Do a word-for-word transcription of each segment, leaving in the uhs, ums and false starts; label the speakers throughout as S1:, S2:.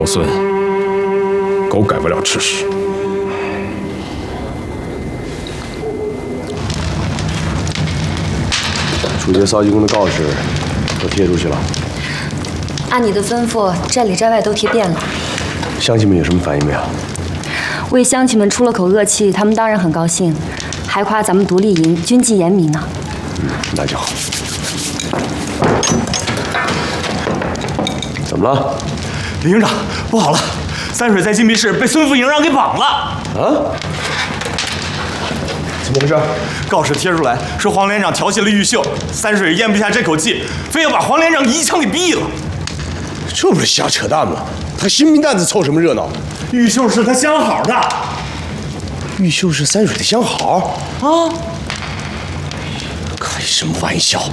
S1: 老孙，狗改不了吃屎。
S2: 楚街扫地工的告示都贴出去了。
S3: 按你的吩咐，寨里寨外都贴遍了。
S2: 乡亲们有什么反应没有？
S3: 为乡亲们出了口恶气，他们当然很高兴，还夸咱们独立营军纪严明呢。
S2: 嗯，那就好。怎么了？
S4: 李营长，不好了！三水在禁闭室被孙副营长给绑了。
S2: 啊？怎么回事？
S4: 告示贴出来，说黄连长调戏了玉秀，三水咽不下这口气，非要把黄连长一枪给毙了。
S2: 这不是瞎扯淡吗？他新兵蛋子凑什么热闹？
S4: 玉秀是他相好的。
S2: 玉秀是三水的相好
S4: 啊？
S2: 开什么玩笑！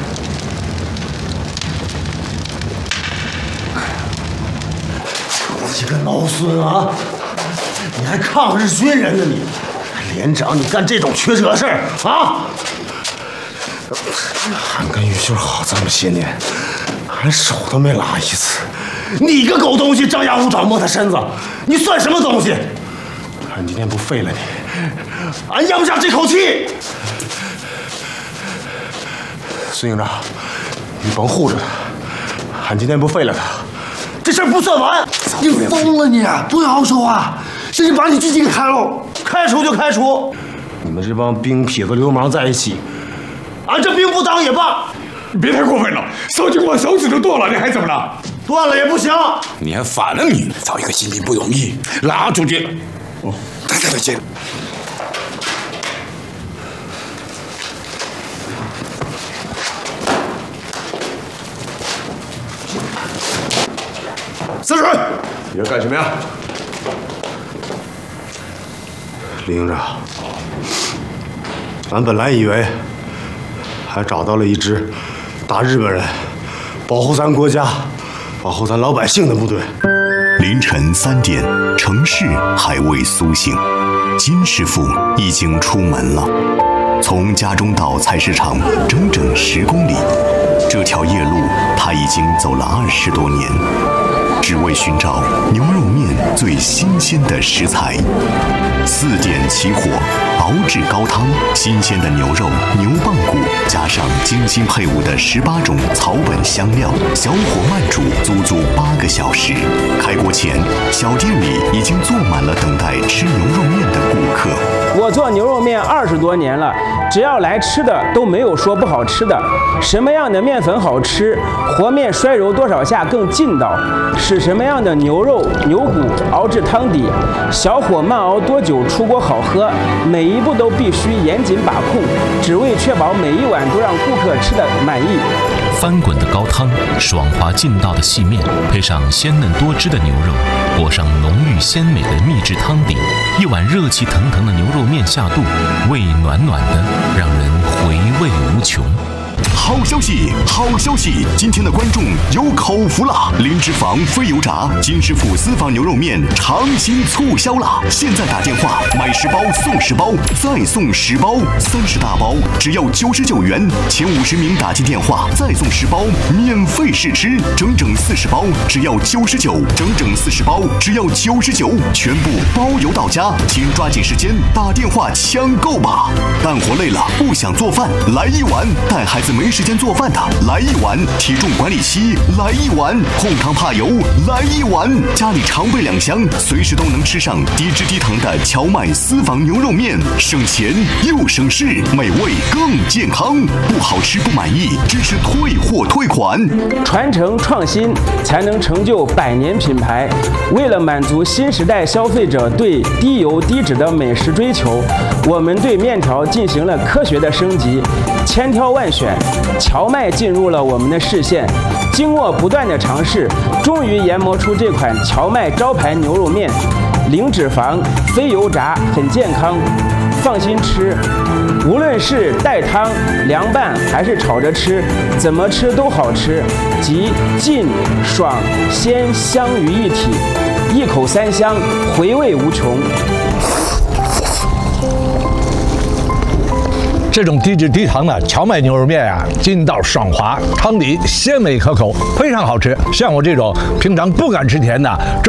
S5: 你个孬孙啊！你还抗日军人呢你！连长，你干这种缺德事儿啊！俺跟玉秀好这么些年，俺手都没拉一次。你个狗东西，张牙舞爪摸他身子，你算什么东西？俺今天不废了你，俺咽不下这口气。孙营长，你甭护着他，俺今天不废了他，这事儿不算完。你疯了你！不要说话，甚至把你军纪给开了，开除就开除。你们这帮兵痞子流氓在一起，俺这兵不当也罢。
S1: 你别太过分了，扫警官手指头剁了，你还怎么了？
S5: 断了也不行。
S1: 你还反了你？找一个心里不容易，拉出去。哦，再再再见。
S2: 三水，你要干什么呀？
S5: 李营长，俺本来以为还找到了一支打日本人、保护咱国家、保护咱老百姓的部队。
S6: 凌晨三点，城市还未苏醒，金师傅已经出门了。从家中到菜市场整整十公里，这条夜路他已经走了二十多年，只为寻找牛肉面最新鲜的食材。四点起火，熬制高汤，新鲜的牛肉、牛棒骨，加上精心配伍的十八种草本香料，小火慢煮足足八个小时。开锅前，小店里已经坐满了等待吃牛肉面的顾客。
S7: 我做牛肉面二十多年了，只要来吃的都没有说不好吃的。什么样的面粉好吃，和面摔揉多少下更劲道，使什么样的牛肉、牛骨熬制汤底，小火慢熬多久出锅好喝，每一步都必须严谨把控，只为确保每一碗都让顾客吃得满意。
S8: 翻滚的高汤，爽滑劲道的细面，配上鲜嫩多汁的牛肉，裹上浓郁鲜美的秘制汤底，一碗热气腾腾的牛肉面下肚，胃暖暖的，让人回味无穷。
S6: 好消息，好消息！今天的观众有口福了，零脂肪、非油炸金师傅私房牛肉面尝新促销了！现在打电话买十包送十包，再送十包，三十大包只要九十九元，前五十名打进电话再送十包，免费试吃，整整四十包只要九十九，整整四十包只要九十九，全部包邮到家，请抓紧时间打电话抢购吧！干活累了不想做饭，来一碗；带孩子没时间做饭的，来一碗；体重管理期，来一碗；控糖怕油，来一碗；家里常备两箱，随时都能吃上低脂低糖的荞麦私房牛肉面，省钱又省事，美味更健康。不好吃不满意，支持退货退款。
S7: 传承创新，才能成就百年品牌。为了满足新时代消费者对低油低脂的美食追求，我们对面条进行了科学的升级，千挑万选，荞麦进入了我们的视线。经过不断的尝试，终于研磨出这款荞麦招牌牛肉面，零脂肪、非油炸，很健康，放心吃。无论是带汤、凉拌还是炒着吃，怎么吃都好吃，即劲、爽、鲜、香于一体，一口三香，回味无穷。
S9: 这种低脂低糖的荞麦牛肉面啊，筋道爽滑，汤底鲜美可口，非常好吃。像我这种平常不敢吃甜的。